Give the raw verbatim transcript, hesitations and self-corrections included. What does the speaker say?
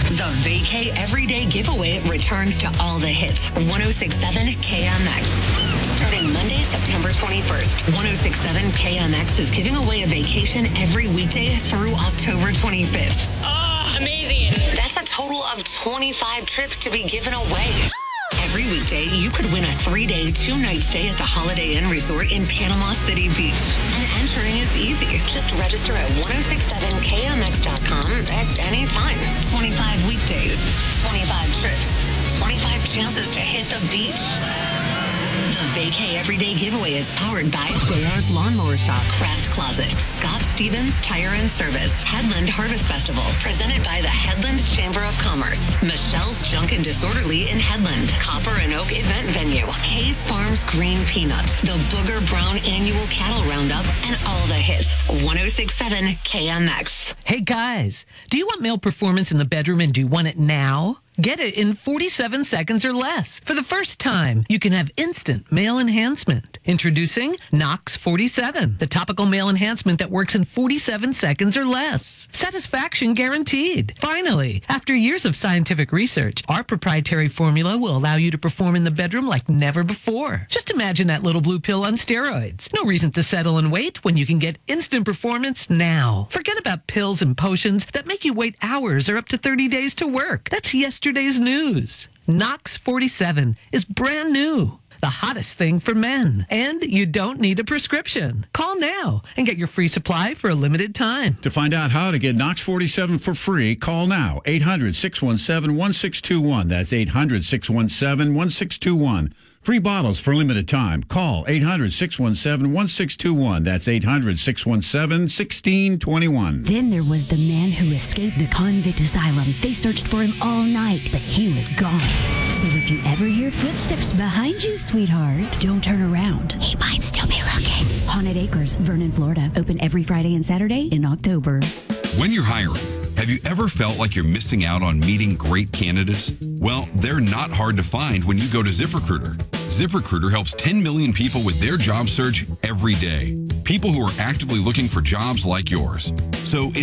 The Vacay Everyday Giveaway returns to all the hits. one oh six point seven K M X. Starting Monday, September twenty-first, one oh six point seven K M X is giving away a vacation every weekday through October twenty-fifth. Oh, amazing. That's a total of twenty-five trips to be given away. Every weekday, you could win a three-day, two-night stay at the Holiday Inn Resort in Panama City Beach. And entering is easy. Just register at ten sixty-seven K M X dot com at any time. twenty-five weekdays, twenty-five trips, twenty-five chances to hit the beach. The Vacay Everyday Giveaway is powered by Bayard's Lawnmower Shop, Craft Closet, Scott Stevens Tire and Service, Headland Harvest Festival, presented by the Headland Chamber of Commerce, Michelle's Junk and Disorderly in Headland, Copper and Oak Event Venue, Hayes Farms Green Peanuts, the Booger Brown Annual Cattle Roundup, and all the hits. ten sixty-seven K M X. Hey guys, do you want male performance in the bedroom and do you want it now? Get it in forty-seven seconds or less. For the first time, you can have instant male enhancement. Introducing Nox forty-seven, the topical male enhancement that works in forty-seven seconds or less. Satisfaction guaranteed. Finally, after years of scientific research, our proprietary formula will allow you to perform in the bedroom like never before. Just imagine that little blue pill on steroids. No reason to settle and wait when you can get instant performance now. Forget about pills and potions that make you wait hours or up to thirty days to work. That's yesterday's news. Nox forty-seven is brand new. The hottest thing for men. And you don't need a prescription. Call now and get your free supply for a limited time. To find out how to get Nox forty-seven for free, call now. eight hundred, six one seven, one six two one. That's eight hundred, six one seven, one six two one. Free bottles for limited time. Call eight hundred, six one seven, one six two one. That's eight hundred, six one seven, one six two one. Then there was the man who escaped the convict asylum. They searched for him all night, but he was gone. So if you ever hear footsteps behind you, sweetheart, don't turn around. He might still be looking. Haunted Acres, Vernon, Florida. Open every Friday and Saturday in October. When you're hiring, have you ever felt like you're missing out on meeting great candidates? Well, they're not hard to find when you go to ZipRecruiter. ZipRecruiter helps ten million people with their job search every day. People who are actively looking for jobs like yours. So